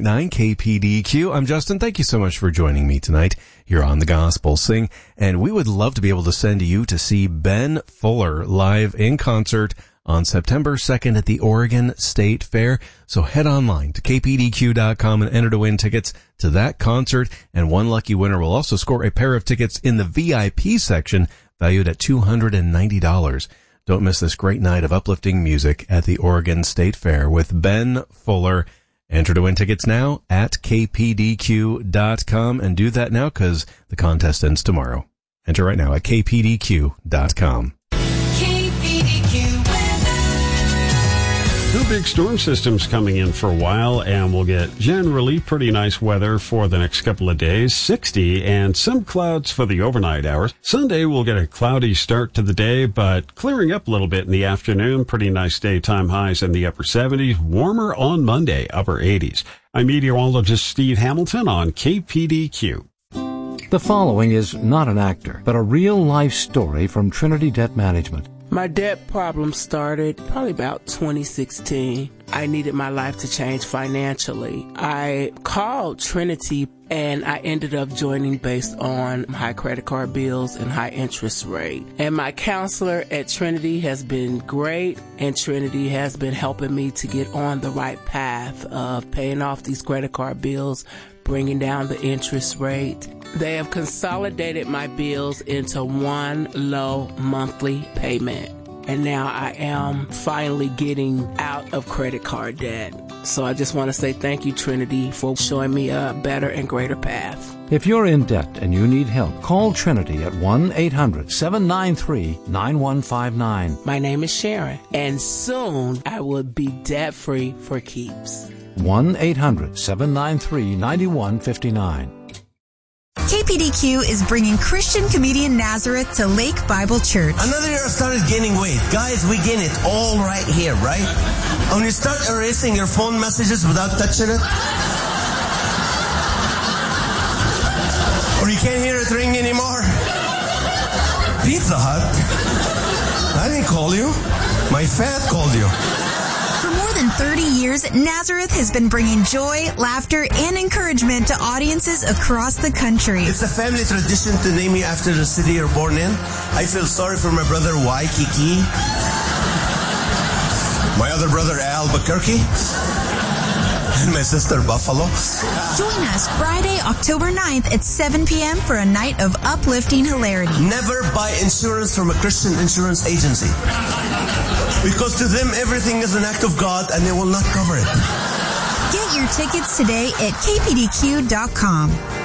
KPDQ. I'm Justin. Thank you so much for joining me tonight here on The Gospel Sing. And we would love to be able to send you to see Ben Fuller live in concert on September 2nd at the Oregon State Fair. So head online to kpdq.com and enter to win tickets to that concert. And one lucky winner will also score a pair of tickets in the VIP section valued at $290. Don't miss this great night of uplifting music at the Oregon State Fair with Ben Fuller. Enter to win tickets now at kpdq.com, and do that now because the contest ends tomorrow. Enter right now at kpdq.com. No big storm systems coming in for a while, and we'll get generally pretty nice weather for the next couple of days. 60 and some clouds for the overnight hours. Sunday we'll get a cloudy start to the day, but clearing up a little bit in the afternoon. Pretty nice daytime highs in the upper 70s. Warmer on Monday, upper 80s. I'm meteorologist Steve Hamilton on KPDQ. The following is not an actor, but a real-life story from Trinity Debt Management. My debt problem started probably about 2016. I needed my life to change financially. I called Trinity and I ended up joining based on high credit card bills and high interest rate. And my counselor at Trinity has been great, and Trinity has been helping me to get on the right path of paying off these credit card bills, bringing down the interest rate. They have consolidated my bills into one low monthly payment. And now I am finally getting out of credit card debt. So I just want to say thank you, Trinity, for showing me a better and greater path. If you're in debt and you need help, call Trinity at 1-800-793-9159. My name is Sharon, and soon I will be debt-free for keeps. 1-800-793-9159. KPDQ is bringing Christian comedian Nazareth to Lake Bible Church. Another year I started gaining weight. Guys, we gain it all right here, right? When you start erasing your phone messages without touching it, or you can't hear it ring anymore. Pizza Hut? I didn't call you. My fat called you. For more than 30 years, Nazareth has been bringing joy, laughter, and encouragement to audiences across the country. It's a family tradition to name me after the city you're born in. I feel sorry for my brother Waikiki, my other brother Albuquerque, and my sister Buffalo. Join us Friday, October 9th at 7 p.m. for a night of uplifting hilarity. Never buy insurance from a Christian insurance agency, because to them everything is an act of God and they will not cover it. Get your tickets today at kpdq.com.